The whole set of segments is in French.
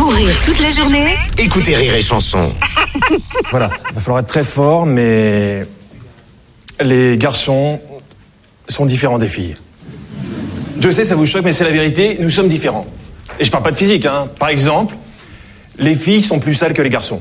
Pour rire toute la journée, écoutez Rire et Chanson. Voilà, il va falloir être très fort, mais les garçons sont différents des filles. Je sais, ça vous choque, mais c'est la vérité, nous sommes différents. Et je parle pas de physique, hein. Par exemple, les filles sont plus sales que les garçons.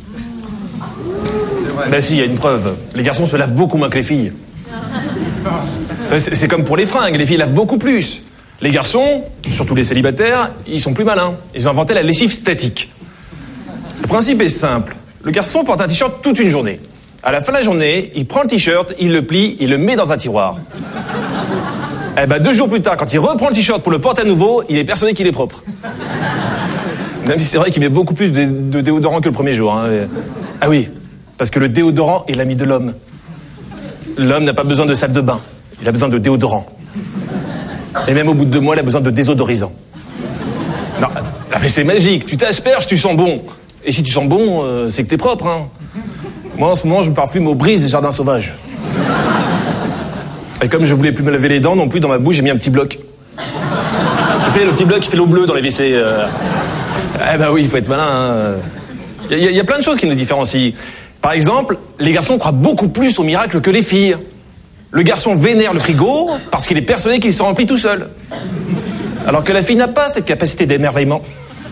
Ben si, il y a une preuve. Les garçons se lavent beaucoup moins que les filles. C'est comme pour les fringues, les filles lavent beaucoup plus. Les garçons, surtout les célibataires, ils sont plus malins. Ils ont inventé la lessive statique. Le principe est simple. Le garçon porte un t-shirt toute une journée. À la fin de la journée, il prend le t-shirt, il le plie, il le met dans un tiroir. Eh ben 2 jours plus tard, quand il reprend le t-shirt pour le porter à nouveau, il est persuadé qu'il est propre. Même si c'est vrai qu'il met beaucoup plus de déodorant que le premier jour. Hein. Ah oui, parce que le déodorant est l'ami de l'homme. L'homme n'a pas besoin de salle de bain, il a besoin de déodorant. Et même au bout de 2 mois, il a besoin de désodorisant. Non, mais c'est magique, tu t'asperges, tu sens bon. Et si tu sens bon, c'est que t'es propre. Hein. Moi, en ce moment, je me parfume aux brises des jardins sauvages. Et comme je voulais plus me laver les dents non plus, dans ma bouche, j'ai mis un petit bloc. Vous savez, le petit bloc qui fait l'eau bleue dans les WC. Eh ben oui, il faut être malin. Hein. Il y a plein de choses qui nous différencient. Par exemple, les garçons croient beaucoup plus au miracle que les filles. Le garçon vénère le frigo parce qu'il est persuadé qu'il se remplit tout seul. Alors que la fille n'a pas cette capacité d'émerveillement.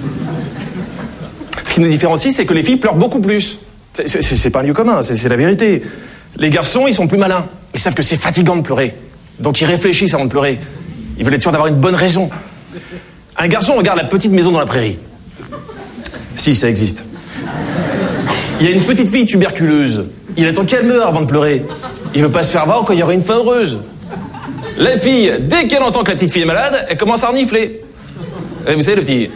Ce qui nous différencie, c'est que les filles pleurent beaucoup plus. C'est pas un lieu commun, c'est la vérité. Les garçons, ils sont plus malins. Ils savent que c'est fatigant de pleurer. Donc ils réfléchissent avant de pleurer. Ils veulent être sûrs d'avoir une bonne raison. Un garçon regarde la petite maison dans la prairie. Si, ça existe. Il y a une petite fille tuberculeuse. Il attend qu'elle meure avant de pleurer. Il veut pas se faire voir quand il y aura une fin heureuse. La fille, dès qu'elle entend que la petite fille est malade, elle commence à renifler. Et vous savez, le petit...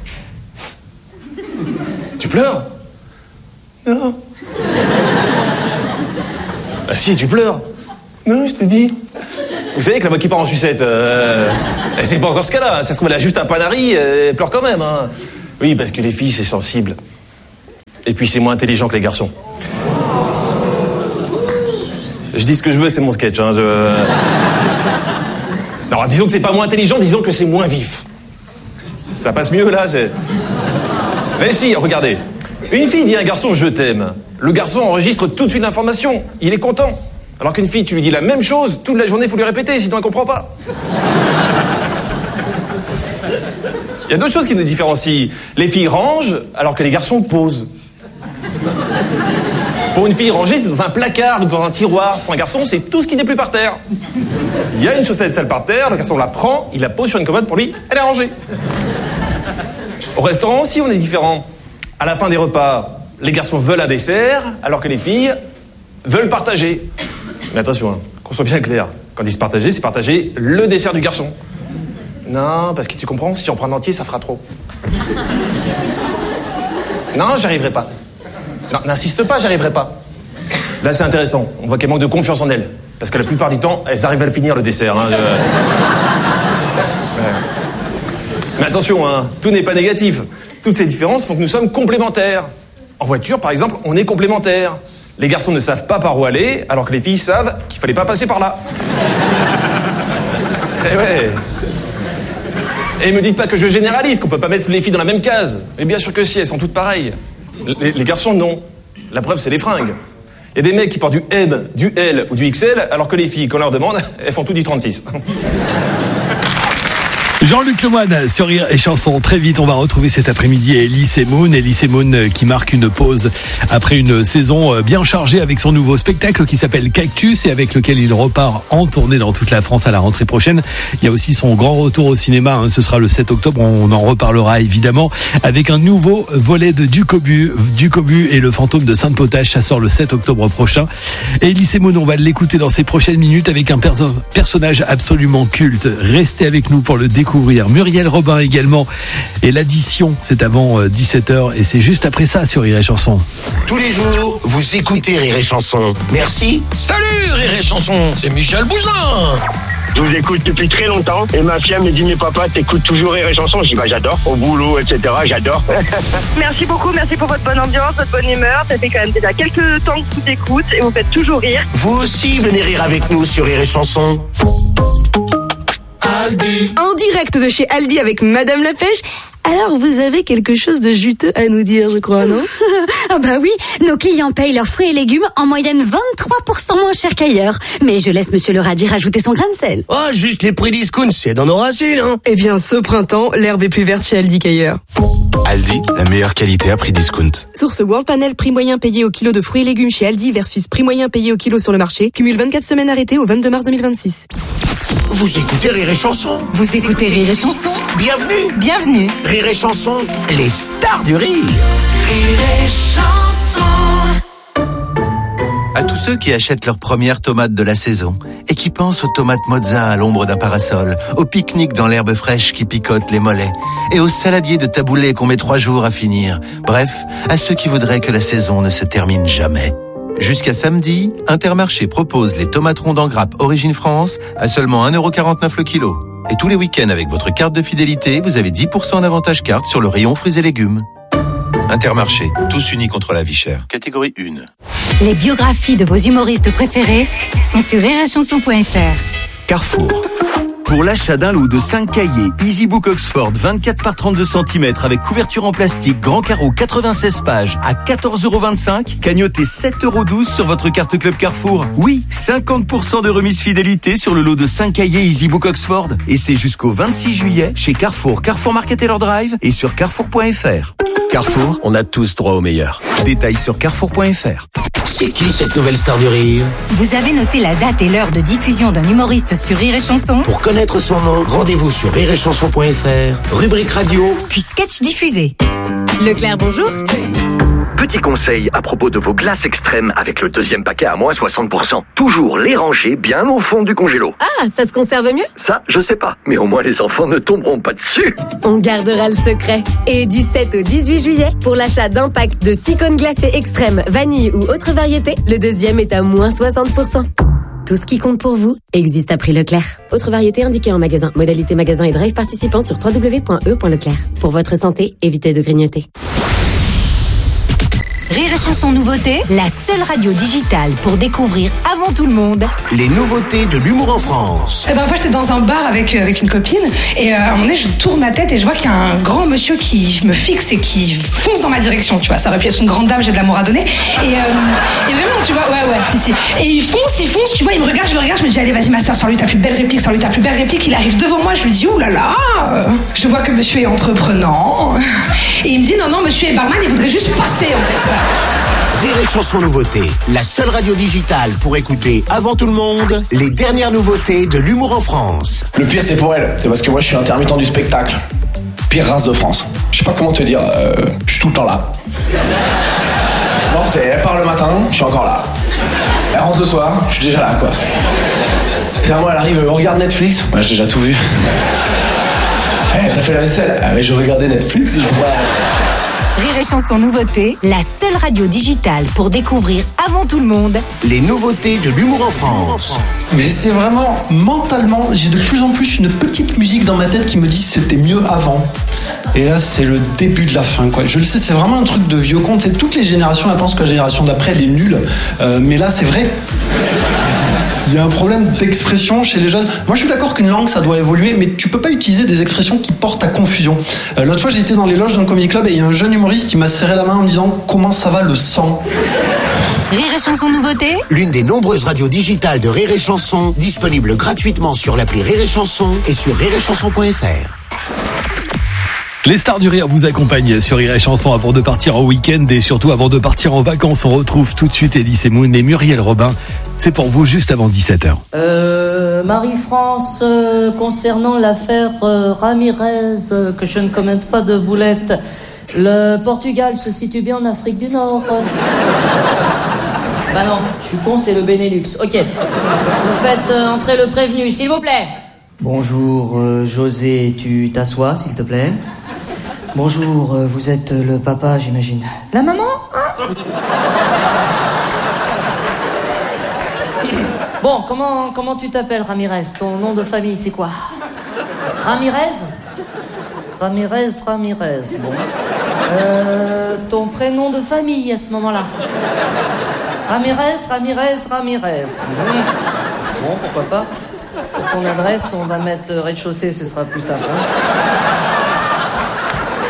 Tu pleures? Non. Ah si, tu pleures. Non, je te dis. Vous savez que la voix qui part en sucette, c'est pas encore ce cas-là. Ça se trouve, elle a juste un panari, elle pleure quand même. Hein. Oui, parce que les filles, c'est sensible. Et puis, c'est moins intelligent que les garçons. Je dis ce que je veux, c'est mon sketch. Hein, Non, disons que c'est pas moins intelligent, disons que c'est moins vif. Ça passe mieux, là. Mais si, regardez. Une fille dit à un garçon « je t'aime ». Le garçon enregistre tout de suite l'information. Il est content. Alors qu'une fille, tu lui dis la même chose, toute la journée, il faut lui répéter, sinon elle comprend pas. Il y a d'autres choses qui nous différencient. Les filles rangent, alors que les garçons posent. Pour une fille, ranger, c'est dans un placard ou dans un tiroir. Pour un garçon, c'est tout ce qui n'est plus par terre. Il y a une chaussette sale par terre, le garçon la prend, il la pose sur une commode, pour lui, elle est rangée. Au restaurant aussi, on est différents. À la fin des repas, les garçons veulent un dessert, alors que les filles veulent partager. Mais attention, hein, qu'on soit bien clair. Quand ils disent partager, c'est partager le dessert du garçon. Non, parce que tu comprends, si j'en prends un entier, ça fera trop. Non, j'y arriverai pas. Non, n'insiste pas, j'y arriverai pas. Là, c'est intéressant. On voit qu'elle manque de confiance en elle. Parce que la plupart du temps, elles arrivent à le finir, le dessert. Hein, Ouais. Mais attention, hein, tout n'est pas négatif. Toutes ces différences font que nous sommes complémentaires. En voiture, par exemple, on est complémentaires. Les garçons ne savent pas par où aller, alors que les filles savent qu'il fallait pas passer par là. Eh ouais. Et me dites pas que je généralise, qu'on peut pas mettre les filles dans la même case. Mais bien sûr que si, elles sont toutes pareilles. Les garçons, non. La preuve, c'est les fringues. Il y a des mecs qui portent du M, du L ou du XL, alors que les filles, quand on leur demande, elles font tout du 36. Jean-Luc Lemoyne sur Rire et Chanson. Très vite, on va retrouver cet après-midi Elise Moon. Elise Moon qui marque une pause après une saison bien chargée avec son nouveau spectacle qui s'appelle Cactus et avec lequel il repart en tournée dans toute la France à la rentrée prochaine. Il y a aussi son grand retour au cinéma. Ce sera le 7 octobre. On en reparlera évidemment avec un nouveau volet de Ducobu et le fantôme de Sainte-Potache. Ça sort le 7 octobre prochain. Et Elise Moon, on va l'écouter dans ces prochaines minutes avec un personnage absolument culte. Restez avec nous pour le découvrir. Muriel Robin également. Et l'addition, c'est avant 17h et c'est juste après ça sur Rire et Chanson. Tous les jours, vous écoutez Rire et Chanson. Merci. Salut Rire et Chanson, c'est Michel Bougelin. Je vous écoute depuis très longtemps et ma fille me dit mais papa t'écoutes toujours Rire et Chanson. Je dis bah j'adore, au boulot etc, j'adore. Merci beaucoup, merci pour votre bonne ambiance, votre bonne humeur. Ça fait quand même déjà quelques temps que je vous écoute et vous faites toujours rire. Vous aussi venez rire avec nous sur Rire et Chanson. Aldi. En direct de chez Aldi avec Madame la Pêche, Alors, vous avez quelque chose de juteux à nous dire, je crois, non? Ah bah oui, nos clients payent leurs fruits et légumes en moyenne 23% moins cher qu'ailleurs. Mais je laisse monsieur le radis rajouter son grain de sel. Oh, juste les prix discount, c'est dans nos racines, hein. Eh bien, ce printemps, l'herbe est plus verte chez Aldi qu'ailleurs. Aldi, la meilleure qualité à prix discount. Source World Panel, prix moyen payé au kilo de fruits et légumes chez Aldi versus prix moyen payé au kilo sur le marché. Cumule 24 semaines arrêtées au 22 mars 2026. Vous écoutez Rire et Chanson. Vous écoutez Rire et Chanson. Bienvenue. Bienvenue. Rire et Chanson, les stars du rire. Rire et Chanson. À tous ceux qui achètent leurs premières tomates de la saison et qui pensent aux tomates mozza à l'ombre d'un parasol, au pique-nique dans l'herbe fraîche qui picote les mollets et aux saladiers de taboulé qu'on met 3 jours à finir. Bref, à ceux qui voudraient que la saison ne se termine jamais. Jusqu'à samedi, Intermarché propose les tomates rondes en grappe Origine France à seulement 1,49€ le kilo. Et tous les week-ends avec votre carte de fidélité, vous avez 10% d'avantage carte sur le rayon fruits et légumes. Intermarché, tous unis contre la vie chère. Catégorie 1. Les biographies de vos humoristes préférés sont sur rireetchanson.fr. Carrefour. Pour l'achat d'un lot de 5 cahiers EasyBook Oxford 24 par 32 cm avec couverture en plastique, grand carreau 96 pages à 14,25€, cagnotez 7,12€ sur votre carte Club Carrefour. Oui, 50% de remise fidélité sur le lot de 5 cahiers EasyBook Oxford. Et c'est jusqu'au 26 juillet chez Carrefour, Carrefour Market et leur Drive et sur carrefour.fr. Carrefour, on a tous droit au meilleur. Détails sur carrefour.fr. C'est qui cette nouvelle star du rire? Vous avez noté la date et l'heure de diffusion d'un humoriste sur Rire et Chanson? Pour connaître son nom, rendez-vous sur rireetchanson.fr, rubrique radio, puis sketch diffusé. Leclerc, bonjour. Petit conseil à propos de vos glaces extrêmes avec le deuxième paquet à moins 60%. Toujours les ranger bien au fond du congélo. Ah, ça se conserve mieux? Ça, je sais pas, mais au moins les enfants ne tomberont pas dessus. On gardera le secret. Et du 7 au 18 juillet, pour l'achat d'un pack de 6 cônes glacés extrêmes, vanille ou autre variété, le deuxième est à moins 60%. Tout ce qui compte pour vous existe à prix Leclerc. Autre variété indiquée en magasin. Modalité magasin et drive participant sur www.e.leclerc. Pour votre santé, évitez de grignoter. Rire et Chanson nouveauté, la seule radio digitale pour découvrir avant tout le monde les nouveautés de l'humour en France. La dernière fois, j'étais dans un bar avec une copine et à un moment donné, je tourne ma tête et je vois qu'il y a un grand monsieur qui me fixe et qui fonce dans ma direction, tu vois. Ça aurait pu être une grande dame, j'ai de l'amour à donner. Et vraiment, tu vois, ouais, si. Et il fonce, tu vois, il me regarde, je le regarde, je me dis, allez, vas-y, ma soeur, sors-lui ta plus belle réplique, Il arrive devant moi, je lui dis, oulala, je vois que monsieur est entreprenant. Et il me dit, non, monsieur est barman, il voudrait juste passer, en fait. Rire et Chanson nouveauté, la seule radio digitale pour écouter avant tout le monde les dernières nouveautés de l'humour en France. Le pire c'est pour elle, c'est parce que moi je suis intermittent du spectacle. Pire race de France. Je sais pas comment te dire, je suis tout le temps là. Non, elle part le matin, je suis encore là. Elle rentre le soir, je suis déjà là quoi. C'est à moi, elle arrive, on regarde Netflix, moi j'ai déjà tout vu. Hey, t'as fait la vaisselle? Ah mais je regardais Netflix et je vois... Rire et Chanson nouveauté, la seule radio digitale pour découvrir avant tout le monde les nouveautés de l'humour en France. Mais c'est vraiment, mentalement, j'ai de plus en plus une petite musique dans ma tête qui me dit c'était mieux avant. Et là, c'est le début de la fin, quoi. Je le sais, c'est vraiment un truc de vieux conte. C'est toutes les générations, elles pensent que la génération d'après, elle est nulle. Mais là, c'est vrai. Il y a un problème d'expression chez les jeunes. Moi, je suis d'accord qu'une langue, ça doit évoluer, mais tu peux pas utiliser des expressions qui portent à confusion. L'autre fois, j'étais dans les loges d'un comedy club et il y a un jeune humoriste, il m'a serré la main en me disant « Comment ça va le sang ?» Rire et Chanson nouveauté, l'une des nombreuses radios digitales de Rire et Chanson, disponible gratuitement sur l'appli Rire et Chanson et sur rireetchanson.fr. Les stars du rire vous accompagnent sur Rire et Chanson avant de partir en week-end et surtout avant de partir en vacances. On retrouve tout de suite Elise Moon et Muriel Robin. C'est pour vous juste avant 17h. Marie-France, concernant l'affaire Ramirez, que je ne commente pas de boulette, le Portugal se situe bien en Afrique du Nord. Bah non, je suis con, c'est le Benelux. Ok, vous faites entrer le prévenu, s'il vous plaît. Bonjour, José, tu t'assois, s'il te plaît. Bonjour, vous êtes le papa, j'imagine. La maman, hein? Bon, comment tu t'appelles, Ramirez? Ton nom de famille, c'est quoi? Ramirez? Ramirez. Bon. Ton prénom de famille à ce moment-là? Ramirez. Bon, pourquoi pas? Pour ton adresse, on va mettre rez-de-chaussée, ce sera plus simple. Hein.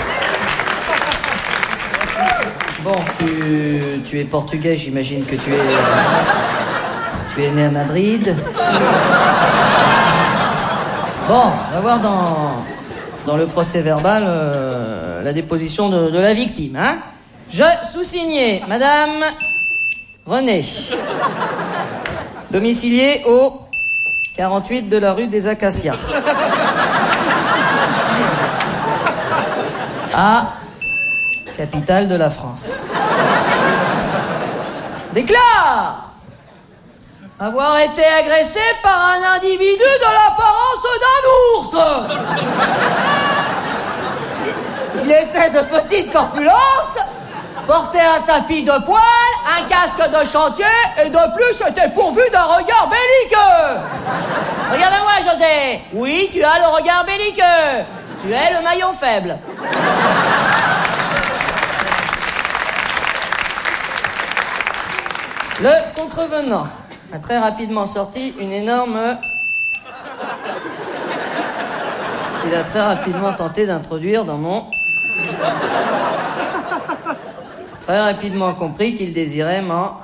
Tu es portugais, j'imagine que tu es né à Madrid. Bon, on va voir dans le procès verbal la déposition de la victime, hein. Je sous-signais Madame Renée, domiciliée au 48 de la rue des Acacias. Capitale de la France. Déclare avoir été agressé par un individu de l'apparence d'un ours. Il était de petite corpulence, portait un tapis de poil, un casque de chantier et de plus était pourvu d'un regard belliqueux. Regarde-moi, José. Oui, tu as le regard belliqueux. Tu es le maillon faible. Le contrevenant a très rapidement sorti une énorme... qu'il a très rapidement tenté d'introduire dans mon... Très rapidement compris qu'il désirait m'en...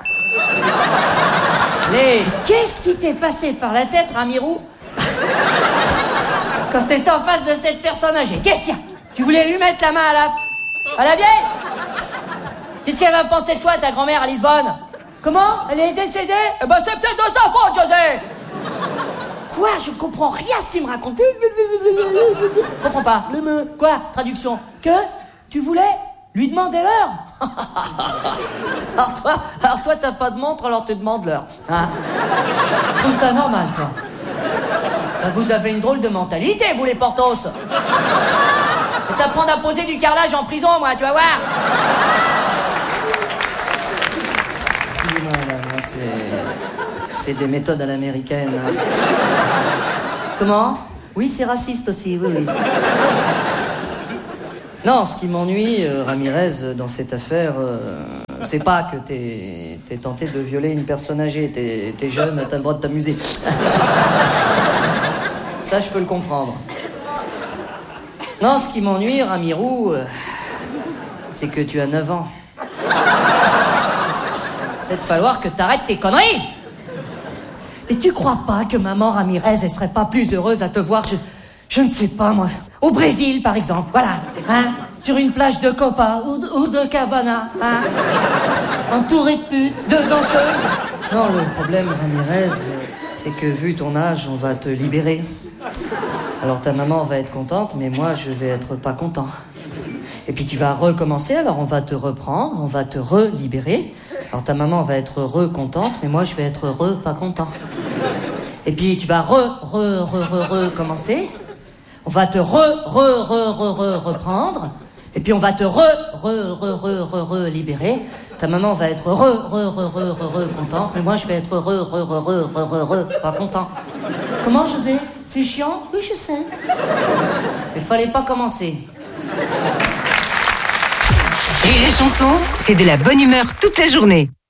Mais qu'est-ce qui t'est passé par la tête, Ramirou, quand t'étais en face de cette personne âgée? Qu'est-ce qu'il y a? Tu voulais lui mettre la main à la vieille? Qu'est-ce qu'elle va penser de toi, ta grand-mère, à Lisbonne? Comment? Elle est décédée? Eh ben, c'est peut-être de ta faute, José! Quoi? Je ne comprends rien à ce qu'il me raconte. Je comprends pas. Quoi? Traduction. Que? Tu voulais lui demander l'heure? Alors toi, t'as pas de montre, alors tu demandes l'heure. Hein? Je trouve ça normal, toi. Vous avez une drôle de mentalité, vous, les Portos. Je vais t'apprendre à poser du carrelage en prison, moi, tu vas voir. C'est des méthodes à l'américaine. Hein. Comment? Oui, c'est raciste aussi, oui. Non, ce qui m'ennuie, Ramirez, dans cette affaire, c'est pas que t'es tenté de violer une personne âgée. T'es jeune, t'as le droit de t'amuser. Ça, je peux le comprendre. Non, ce qui m'ennuie, Ramirou, c'est que tu as 9 ans. Peut-être falloir que t'arrêtes tes conneries. Et tu crois pas que maman Ramirez, elle serait pas plus heureuse à te voir, je ne sais pas moi, au Brésil par exemple, voilà, hein, sur une plage de Copa ou de Cabana, hein, entourée de putes, de danseuses. Non, le problème, Ramirez, c'est que vu ton âge, on va te libérer. Alors ta maman va être contente, mais moi je vais être pas content. Et puis tu vas recommencer, alors on va te reprendre, on va te relibérer. Alors ta maman va être contente, mais moi je vais être pas content. Et puis tu vas recommencer. On va te reprendre. Et puis on va te libérer. Ta maman va être contente, mais moi je vais être pas content. Comment, José? C'est chiant? Oui, je sais. Il fallait pas commencer. Rire et chanson, c'est de la bonne humeur toute la journée.